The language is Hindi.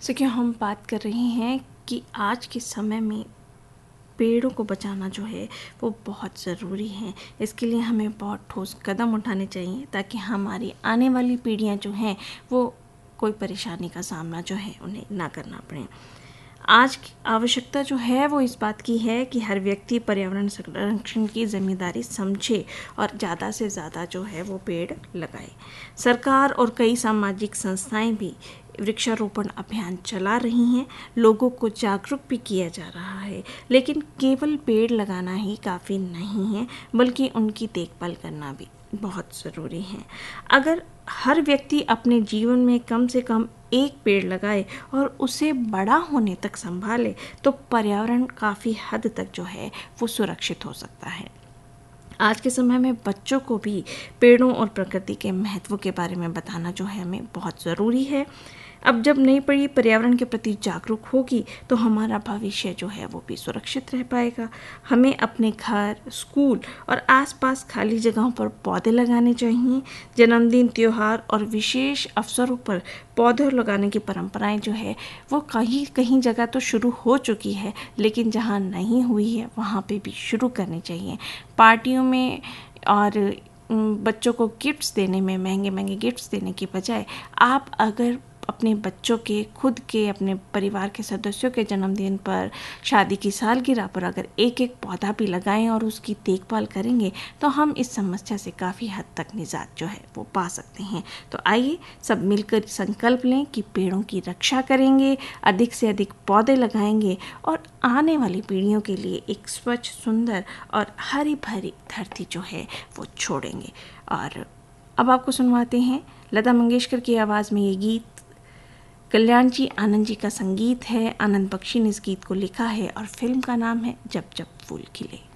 क्यों हम बात कर रहे हैं कि आज के समय में पेड़ों को बचाना जो है वो बहुत ज़रूरी है। इसके लिए हमें बहुत ठोस कदम उठाने चाहिए ताकि हमारी आने वाली पीढ़ियां जो हैं वो कोई परेशानी का सामना जो है उन्हें ना करना पड़े। आज की आवश्यकता जो है वो इस बात की है कि हर व्यक्ति पर्यावरण संरक्षण की जिम्मेदारी समझे और ज़्यादा से ज़्यादा जो है वो पेड़ लगाए। सरकार और कई सामाजिक संस्थाएं भी वृक्षारोपण अभियान चला रही हैं, लोगों को जागरूक भी किया जा रहा है। लेकिन केवल पेड़ लगाना ही काफ़ी नहीं है, बल्कि उनकी देखभाल करना भी बहुत ज़रूरी है। अगर हर व्यक्ति अपने जीवन में कम से कम एक पेड़ लगाए और उसे बड़ा होने तक संभाले तो पर्यावरण काफ़ी हद तक जो है वो सुरक्षित हो सकता है। आज के समय में बच्चों को भी पेड़ों और प्रकृति के महत्व के बारे में बताना जो है हमें बहुत ज़रूरी है। अब जब नई पीढ़ी पर्यावरण के प्रति जागरूक होगी तो हमारा भविष्य जो है वो भी सुरक्षित रह पाएगा। हमें अपने घर, स्कूल और आसपास खाली जगहों पर पौधे लगाने चाहिए। जन्मदिन, त्योहार और विशेष अवसरों पर पौधे लगाने की परंपराएं जो है वो कहीं कहीं जगह तो शुरू हो चुकी है, लेकिन जहाँ नहीं हुई है वहाँ पे भी शुरू करनी चाहिए। पार्टियों में और बच्चों को गिफ्ट्स देने में, महंगे महंगे गिफ्ट्स देने की बजाय आप अगर अपने बच्चों के, खुद के, अपने परिवार के सदस्यों के जन्मदिन पर, शादी की सालगिरह पर अगर एक एक पौधा भी लगाएं और उसकी देखभाल करेंगे तो हम इस समस्या से काफ़ी हद तक निजात जो है वो पा सकते हैं। तो आइए सब मिलकर संकल्प लें कि पेड़ों की रक्षा करेंगे, अधिक से अधिक पौधे लगाएंगे और आने वाली पीढ़ियों के लिए एक स्वच्छ, सुंदर और हरी भरी धरती जो है वो छोड़ेंगे। और अब आपको सुनवाते हैं लता मंगेशकर की आवाज़ में ये गीत। कल्याण जी आनंद जी का संगीत है, आनंद बख्शी ने इस गीत को लिखा है और फिल्म का नाम है जब जब फूल खिले।